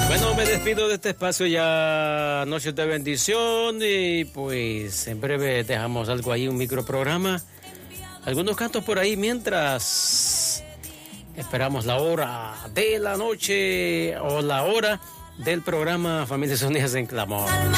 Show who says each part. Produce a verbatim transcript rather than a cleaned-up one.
Speaker 1: Bueno, me despido de este espacio ya, Noche de Bendición, y pues en breve dejamos algo ahí, un microprograma, algunos cantos por ahí mientras esperamos la hora de la noche o la hora del programa Familias Unidas en Clamor.